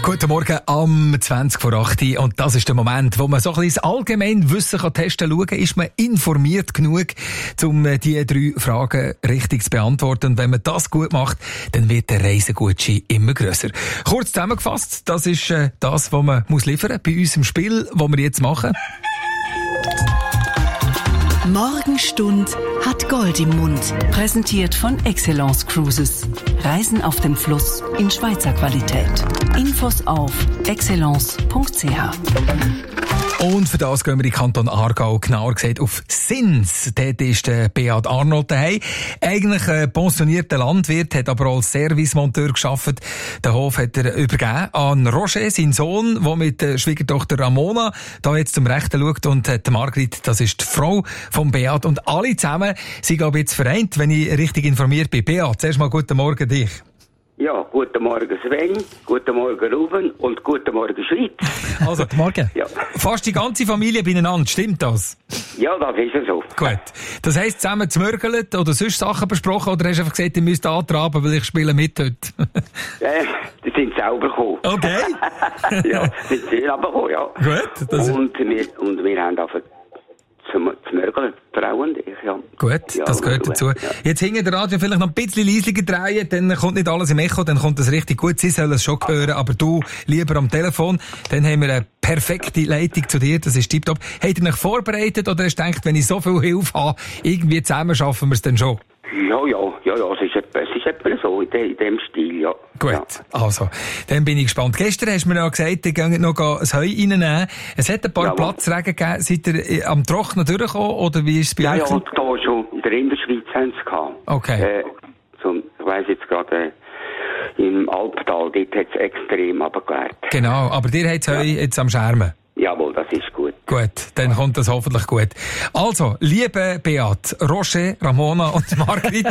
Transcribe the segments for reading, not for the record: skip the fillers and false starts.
Guten Morgen am 20 vor 8 Uhr. Und das ist der Moment, wo man so ein bisschen das Allgemeinwissen testen kann. Schauen, ist man informiert genug, um die 3 Fragen richtig zu beantworten. Und wenn man das gut macht, dann wird der Reisegutschein immer grösser. Kurz zusammengefasst, das ist das, was man liefern muss bei uns im Spiel, das wir jetzt machen. Morgenstund hat Gold im Mund. Präsentiert von Excellence Cruises. Reisen auf dem Fluss in Schweizer Qualität. Infos auf excellence.ch. Und für das gehen wir in den Kanton Aargau, genauer gesagt auf Sins. Dort ist der Beat Arnold daheim. Eigentlich ein pensionierter Landwirt, hat aber als Servicemonteur gearbeitet. Den Hof hat er übergeben an Roger, seinen Sohn, der mit der Schwiegertochter Ramona da jetzt zum Rechten schaut. Und die Margrit, das ist die Frau vom Beat. Und alle zusammen sind, glaube ich, jetzt vereint, wenn ich richtig informiert bin. Beat, zuerst mal guten Morgen dich. Ja, guten Morgen Sven, guten Morgen Ruben und guten Morgen Schweiz. Also, guten Morgen. Ja. Fast die ganze Familie beieinander, stimmt das? Ja, das ist ja so. Gut. Das heisst, zusammen zmörgelt oder sonst Sachen besprochen oder hast du einfach gesagt, ihr müsst antraben, weil ich spiele mit heute? Die sind selber gekommen. Okay. Ja, sind sie selber gekommen, ja. Gut. Das und wir haben einfach zum Mörgeln, Frau und ich, ja. Gut, ja, das gehört dazu. Ja. Jetzt hinter der Radio vielleicht noch ein bisschen leisiger drehen, dann kommt nicht alles im Echo, dann kommt das richtig gut. Sie sollen es schon hören, aber du lieber am Telefon. Dann haben wir eine perfekte Leitung zu dir, das ist tipptopp. Habt ihr euch vorbereitet oder hast du gedacht, wenn ich so viel Hilfe habe, irgendwie zusammen schaffen wir es dann schon? Ja, es ist etwa so, in dem Stil, ja. Gut, ja. Also, dann bin ich gespannt. Gestern hast du mir noch gesagt, ihr geht noch ein Heu reinnehmen. Es hat ein paar Platzregen gegeben. Seid ihr am Trocknen durchgekommen, oder wie ist es bei euch? Ja, da schon. In der Innerschweiz haben sie es gehabt. Okay. Ich weiss jetzt gerade, im Alptal, dort hat es extrem runtergewehrt. Genau, aber dir hat es Heu jetzt am Schermen. Jawohl, das ist gut. Gut, dann kommt das hoffentlich gut. Also, liebe Beat, Roger, Ramona und Margrit,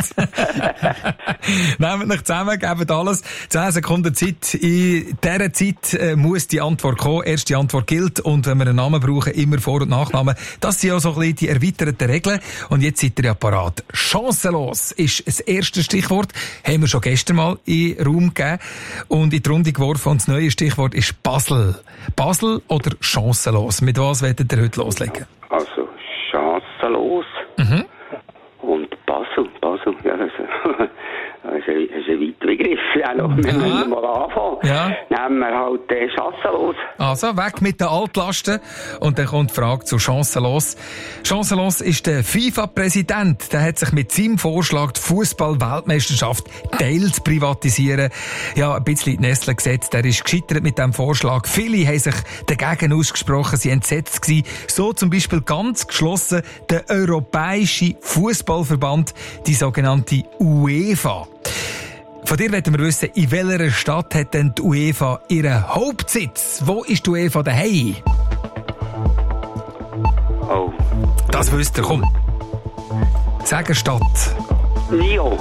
nehmt euch zusammen, gebt alles 10 Sekunden Zeit. In dieser Zeit muss die Antwort kommen. Erste Antwort gilt. Und wenn wir einen Namen brauchen, immer Vor- und Nachnamen. Das sind ja so ein bisschen die erweiterten Regeln. Und jetzt seid ihr ja parat. Chancenlos ist das erste Stichwort. Haben wir schon gestern mal in den Raum gegeben und in die Runde geworfen. Und das neue Stichwort ist Basel. Basel oder chancenlos? Mit was werdet ihr heute loslegen? Also, chancenlos. Und Basel, ja, das ist ein weiter Begriff. Ja, wir müssen mal anfangen. Ja. Nehmen wir halt chancenlos. Also, weg mit den Altlasten. Und dann kommt die Frage zu chancenlos. Chancenlos ist der FIFA-Präsident. Der hat sich mit seinem Vorschlag, die Fußball-Weltmeisterschaft teils zu privatisieren, ja, ein bisschen in die Nesseln gesetzt. Er ist gescheitert mit diesem Vorschlag. Viele haben sich dagegen ausgesprochen, sie waren entsetzt gewesen. So zum Beispiel ganz geschlossen der Europäische Fußballverband, die sogenannte UEFA. Von dir wollen wir wissen, in welcher Stadt hat denn die UEFA ihren Hauptsitz? Wo ist die UEFA daheim? Oh. Das wisst ihr, komm. Sag eine Stadt. Nio.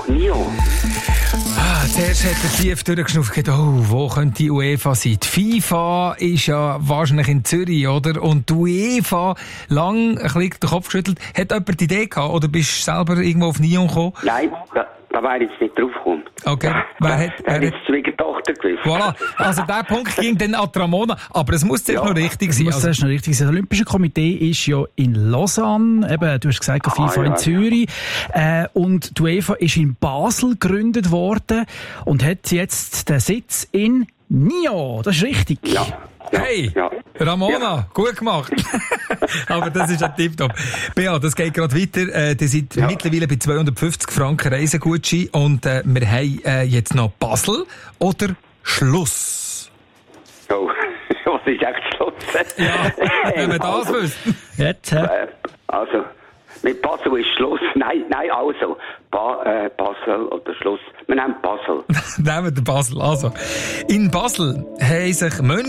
Zuerst hat er tief durchgeschnauft und gedacht, wo könnte die UEFA sein? Die FIFA ist ja wahrscheinlich in Zürich, oder? Und die UEFA, lang ein bisschen den Kopf geschüttelt. Hat jemand die Idee gehabt, oder bist du selber irgendwo auf Nyon gekommen? Nein, da wäre ich jetzt nicht drauf gekommen. Okay. Wer hat die Schwiegertochter gewesen? Voilà. Also der Punkt ging dann an Ramona. Aber es muss zuerst noch richtig sein. Das Olympische Komitee ist ja in Lausanne. Eben, du hast gesagt, FIFA in Zürich. Und die UEFA ist in Basel gegründet worden und hat jetzt den Sitz in Nyon. Das ist richtig. Ja. Hey, Ramona, gut gemacht. Aber das ist ein Tipptopp. Bea, das geht gerade weiter. Die sind mittlerweile bei 250 Franken Reisegutschein und wir haben jetzt noch Basel oder Schluss. Oh, was ist echt Schluss? Ja, wenn wir das wüssten. Jetzt, also, mit Basel ist Schluss. Nein, also. Basel oder Schluss. Wir nehmen Basel. Nehmen wir Basel. Also, in Basel haben sich Menschen